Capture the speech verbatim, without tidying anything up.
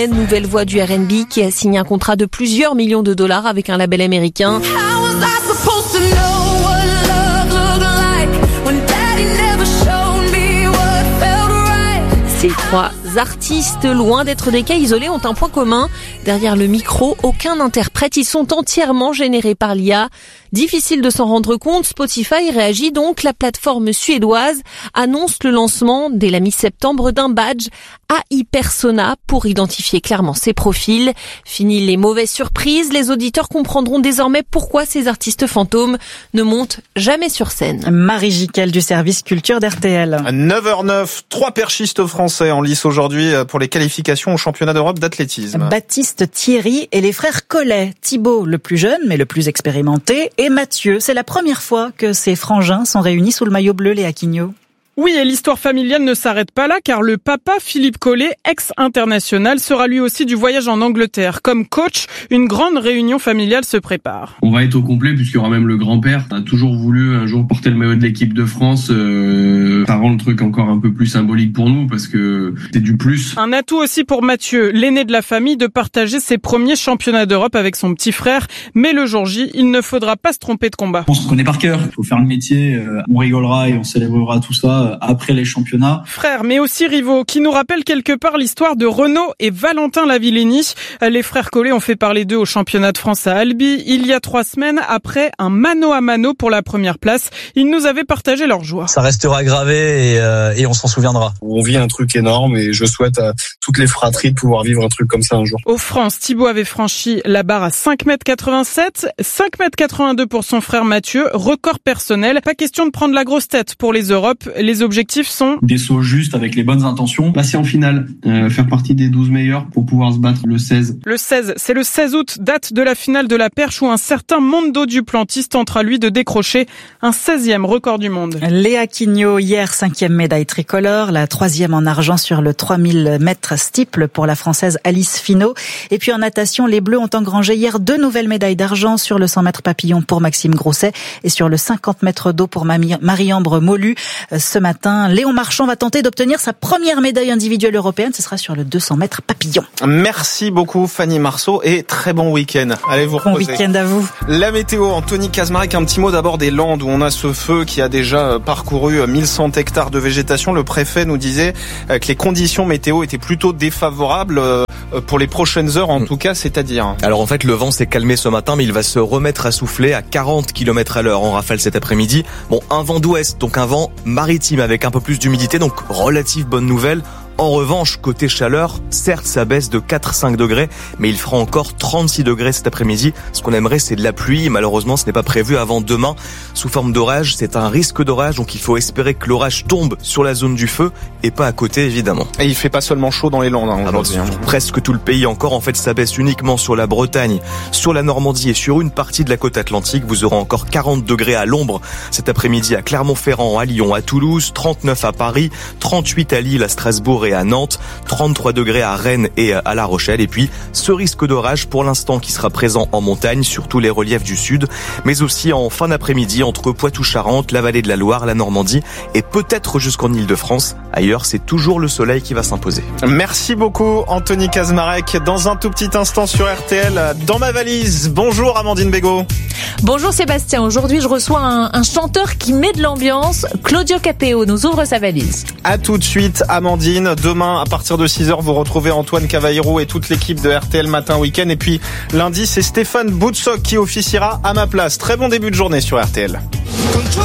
Nouvelle voix du R and B qui a signé un contrat de plusieurs millions de dollars avec un label américain. Ces trois artistes, loin d'être des cas isolés, ont un point commun. Derrière le micro, aucun interprète. Ils sont entièrement générés par l'I A. Difficile de s'en rendre compte, Spotify réagit donc. La plateforme suédoise annonce le lancement dès la mi-septembre d'un badge A I Persona pour identifier clairement ses profils. Fini les mauvaises surprises, les auditeurs comprendront désormais pourquoi ces artistes fantômes ne montent jamais sur scène. Marie Jiquel du service culture d'R T L. neuf heures neuf, trois perchistes français en lice aujourd'hui pour les qualifications au championnat d'Europe d'athlétisme. Baptiste, Thierry et les frères Collet. Thibaut, le plus jeune mais le plus expérimenté, et Mathieu. C'est la première fois que ces frangins sont réunis sous le maillot bleu, Léa Quignot. Oui, et l'histoire familiale ne s'arrête pas là, car le papa, Philippe Collet, ex-international, sera lui aussi du voyage en Angleterre. Comme coach, une grande réunion familiale se prépare. On va être au complet puisqu'il y aura même le grand-père. On a toujours voulu un jour porter le maillot de l'équipe de France. Euh, ça rend le truc encore un peu plus symbolique pour nous parce que c'est du plus. Un atout aussi pour Mathieu, l'aîné de la famille, de partager ses premiers championnats d'Europe avec son petit frère. Mais le jour J, il ne faudra pas se tromper de combat. On se connaît par cœur. Il faut faire le métier. On rigolera et on célébrera tout ça après les championnats. Frères, mais aussi rivaux, qui nous rappellent quelque part l'histoire de Renaud et Valentin Lavillenie. Les frères Collet ont fait parler d'eux au championnat de France à Albi il y a trois semaines après un mano à mano pour la première place. Ils nous avaient partagé leur joie. Ça restera gravé et, euh, et on s'en souviendra. On vit un truc énorme et je souhaite à toutes les fratries de pouvoir vivre un truc comme ça un jour. Au France, Thibaut avait franchi la barre à cinq mètres quatre-vingt-sept, cinq mètres quatre-vingt-deux pour son frère Mathieu, record personnel. Pas question de prendre la grosse tête pour les Europes. Les objectifs sont des sauts justes avec les bonnes intentions. Passer en finale, euh, faire partie des douze meilleurs pour pouvoir se battre le seize. Le seize, c'est le seize août, date de la finale de la perche où un certain Mondo Duplantis tentera lui de décrocher un seizième record du monde. Léa Quignot, hier cinquième médaille tricolore, la troisième en argent sur le trois mille mètres steeple pour la Française Alice Finot. Et puis en natation, les Bleus ont engrangé hier deux nouvelles médailles d'argent sur le cent mètres papillon pour Maxime Grousset et sur le cinquante mètres d'eau pour Marie-Ambre Molu. Ce matin, Léon Marchand va tenter d'obtenir sa première médaille individuelle européenne. Ce sera sur le deux cents mètres papillon. Merci beaucoup Fanny Marceau et très bon week-end. Allez vous reposer. Bon week-end à vous. La météo, Anthony Kazmarek, un petit mot d'abord des Landes où on a ce feu qui a déjà parcouru mille cent hectares de végétation. Le préfet nous disait que les conditions météo étaient plutôt défavorables pour les prochaines heures en tout cas, c'est-à-dire. Alors en fait le vent s'est calmé ce matin mais il va se remettre à souffler à quarante kilomètres à l'heure en rafale cet après-midi. Bon, un vent d'ouest, donc un vent maritime avec un peu plus d'humidité, donc relative bonne nouvelle. En revanche, côté chaleur, certes ça baisse de quatre à cinq degrés, mais il fera encore trente-six degrés cet après-midi. Ce qu'on aimerait, c'est de la pluie. Malheureusement, ce n'est pas prévu avant demain. Sous forme d'orage, c'est un risque d'orage, donc il faut espérer que l'orage tombe sur la zone du feu et pas à côté, évidemment. Et il fait pas seulement chaud dans les Landes hein, aujourd'hui. Alors, sur presque tout le pays encore. En fait, ça baisse uniquement sur la Bretagne, sur la Normandie et sur une partie de la côte atlantique. Vous aurez encore quarante degrés à l'ombre cet après-midi à Clermont-Ferrand, à Lyon, à Toulouse, trente-neuf à Paris, trente-huit à Lille, à Strasbourg et à Nantes, trente-trois degrés à Rennes et à La Rochelle. Et puis, ce risque d'orage pour l'instant qui sera présent en montagne, sur tous les reliefs du sud, mais aussi en fin d'après-midi entre Poitou-Charentes, la vallée de la Loire, la Normandie et peut-être jusqu'en Île-de-France. Ailleurs, c'est toujours le soleil qui va s'imposer. Merci beaucoup Anthony Kazmarek. Dans un tout petit instant sur R T L, dans ma valise. Bonjour Amandine Bégaud. Bonjour Sébastien, aujourd'hui je reçois un, un chanteur qui met de l'ambiance. Claudio Capéo nous ouvre sa valise. À tout de suite Amandine. Demain à partir de six heures vous retrouvez Antoine Cavallero et toute l'équipe de R T L Matin Week-end. Et puis lundi c'est Stéphane Boutsock qui officiera à ma place. Très bon début de journée sur R T L.